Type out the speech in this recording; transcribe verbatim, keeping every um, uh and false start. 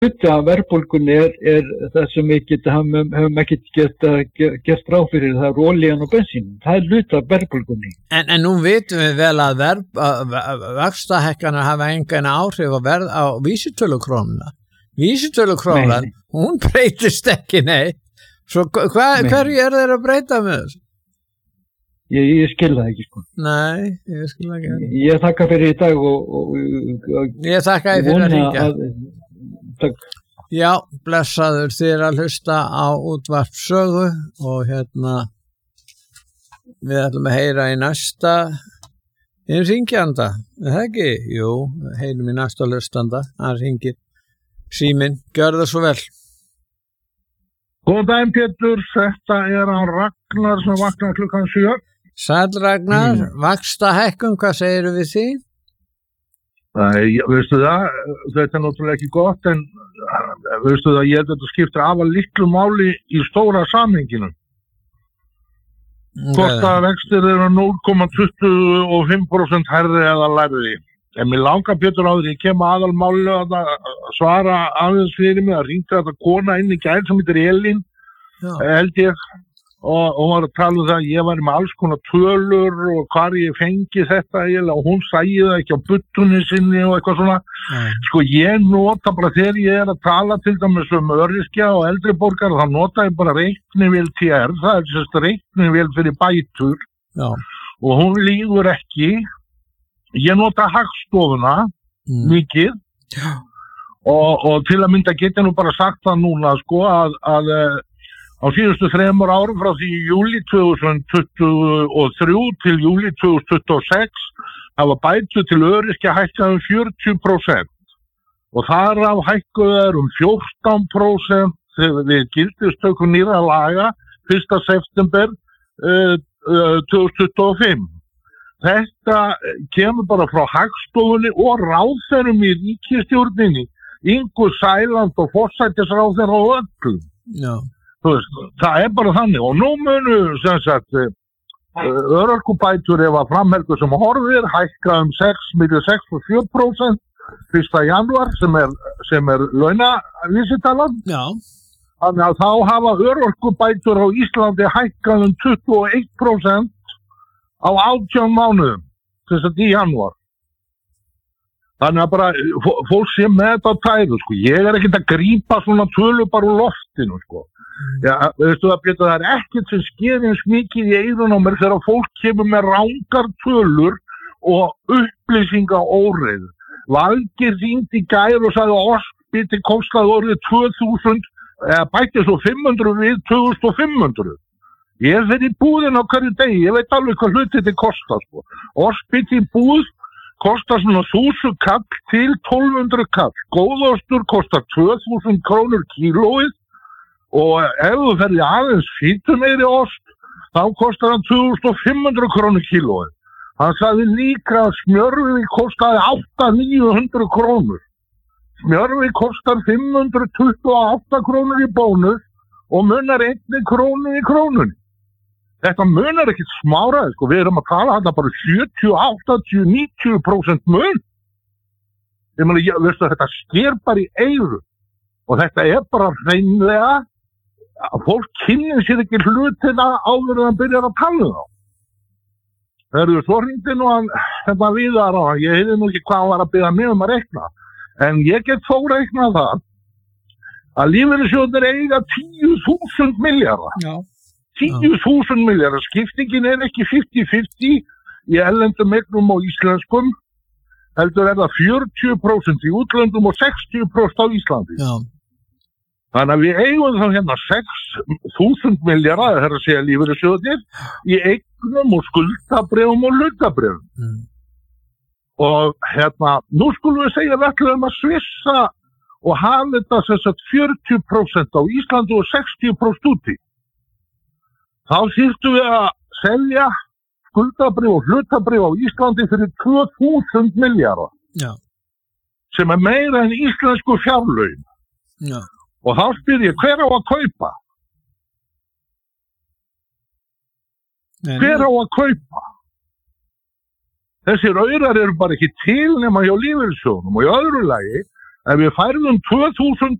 hluta verðbólgunni er, er það sem við getum, höfum ekki geta, gert ráð fyrir, það er olían og bensín. Það er hluta verðbólgunni. En, en nú vitum við vel að, verð, að vaxtahækkanir hafa engan áhrif á, verð, á vísitölukrónuna. Vísitölukrónan, hún breytist ekki, nei. Svo hva, hverju er þeir að breyta með þessu? Ég, ég skil það ekki, sko. Nei, ég skil það ekki. Ég þakka fyrir í dag og... og, og ég þakka fyrir að hringja. Takk. Já, blessaður þér að hlusta á útvarp sögu og hérna við ætlum að heyra í næsta einn hringjanda, er það ekki? Jú, heyrum í næsta hlustanda, hann hringir síminn, gjör það svo vel. Góðan daginn Pétur, þetta er hann Ragnar sem vaknar klukkan sjö. Sæll Ragnar, mm. vaxtahækkun, hvað segirðu við því? Nei, veistu það, þetta er náttúrulega ekki gott en veistu það, ég held að þetta skiptir afar litlu máli í stóra samhenginu. Okay. Hvort að vextir eru núll komma tuttugu og fimm prósent hærri eða lægri. En mér langar Pétur á því, ég kem aðalmáli að svara aðeins fyrir mig að hringja þetta kona inn í gær sem heitir Elín, Já. held ég. Og hún var að tala um það að ég var með alls konar tölur og hvar ég fengi þetta og hún sæði það ekki á buttunni sinni og eitthvað svona. Mm. Sko ég nota bara þegar ég er að tala til dæmis um öryrkja og eldri borgar þá nota ég bara reiknivél T R, það er sérst reiknivél fyrir bætur. Já. Og hún lýgur ekki. Ég nota Hagstofuna mm. mikið Já. og, og til að mynda get ég nú bara sagt það núna sko að, að á síðustu þremur árum frá því júlí tvö þúsund tuttugu og þrjú til júlí tvö þúsund tuttugu og sex hafa bætur til öryrkja hækkað um fjörutíu prósent og þar af hækkuð um fjórtán prósent þegar við gildistöku nýrra laga fyrsta september uh, uh, tvö þúsund tuttugu og fimm. Þetta kemur bara frá Hagstofunni og ráðherrum í ríkisstjórninni, Ingu Sæland og forsætisráðherra og öllum. Já. Veist, það er bara þannig og nú munu sem sagt örorkubætur ef að framhelgu sem horfir hækka um sex milli sex og sjö prósent fyrsta janúar sem er, sem er launavísitalan. Já. Þannig að þá hafa örorkubætur á Íslandi hækkað um tuttugu og eitt prósent á átján mánuðum þess að í janúar. Þannig að bara fólk sé með þetta á tæru sko. Ég er ekkert að grípa svona tölu bara úr loftinu sko. Já, veistu það Pétur, það er ekkert sem sker eins mikið í eyrun á mér þegar fólk kemur með rangar tölur og upplýsinga óreið. Valgeir hringdi í gær og sagði að orspiti kostaði orðið tvö þúsund, eða bætti svo fimm hundruð við tvö þúsund og fimm hundruð. Ég er fyrir búðin á hverju degi, ég veit alveg hvað hluti þetta kostar sko. Orspiti í búð kostar svona þúsund kall til tólf hundruð kall. Góðostur kostar tvö þúsund krónur kílóið. Og ef þú ferði aðeins fítu meiri ost, þá kostar hann tvö þúsund og fimm hundruð krónur kílóið. Hann sagði líka að smjörvi kostaði átta til níu hundruð krónur. Smjörvi kostar fimm hundruð tuttugu og átta krónur í bónus og munar einni krónu í krónunni. Þetta munar ekkert smáraði, sko. Við erum að tala þetta bara sjötíu, áttatíu, níutíu prósent mun. Ég meina, ég, veistu, þetta sker bara í eyru. Og þetta er bara hreinlega að fólk kynnir sér ekki hlutina áður en það byrjar að tala um þá. Það eru svo hringdi nú að þetta viðar á hann, ég heiði nú ekki hvað hann var að byrja mig um að rekna, en ég get þó reiknað það að lífeyrissjóðir eiga tíu þúsund milljarða. Já. tíu þúsund milljarða, skiptingin er ekki fimmtíu fimmtíu í erlendum eignum og íslenskum, heldur er það fjörutíu prósent í útlöndum og sextíu prósent á Íslandi. Já. Þannig að við eigum þá hérna sex þúsund milljarða, það er að segja lífeyrissjóðir, í eignum og skuldabréfum og hlutabrifum. Mm. Og hérna, nú skulum við segja við ætlum að svissa og hafa þetta sem sagt fjörutíu prósent á Íslandi og sextíu prósent úti. Þá þyrftum við að selja skuldabrif og hlutabrif á Íslandi fyrir tvö þúsund milljarða. Já. Sem er meira en íslensku fjárlögin. Já. Og þá spyr ég, hver á að kaupa? Nei, hver á að kaupa? Þessir aurar eru bara ekki til nema hjá lífeyrissjóðunum og í öðru lagi ef við færðum tvö þúsund